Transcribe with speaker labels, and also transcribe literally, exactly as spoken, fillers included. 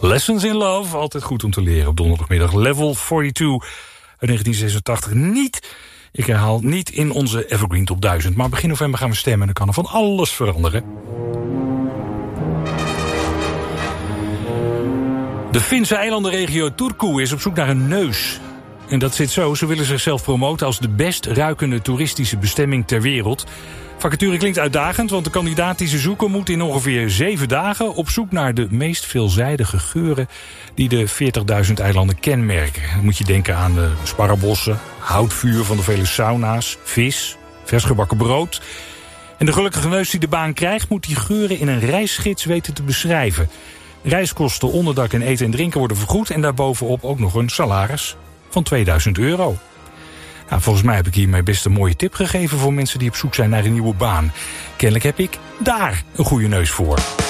Speaker 1: Lessons in Love, altijd goed om te leren op donderdagmiddag. Level tweeënveertig uit negentien zesentachtig. Niet, ik herhaal, niet in onze Evergreen Top duizend. Maar begin november gaan we stemmen en dan kan er van alles veranderen. De Finse eilandenregio Turku is op zoek naar een neus. En dat zit zo, ze willen zichzelf promoten als de best ruikende toeristische bestemming ter wereld. Vacature klinkt uitdagend, want de kandidaat die ze zoeken moet in ongeveer zeven dagen op zoek naar de meest veelzijdige geuren die de veertigduizend eilanden kenmerken. Dan moet je denken aan de sparrenbossen, houtvuur van de vele sauna's, vis, versgebakken brood. En de gelukkige neus die de baan krijgt moet die geuren in een reisgids weten te beschrijven. Reiskosten, onderdak en eten en drinken worden vergoed en daarbovenop ook nog een salaris van tweeduizend euro. Nou, volgens mij heb ik hiermee best een mooie tip gegeven voor mensen die op zoek zijn naar een nieuwe baan. Kennelijk heb ik daar een goede neus voor.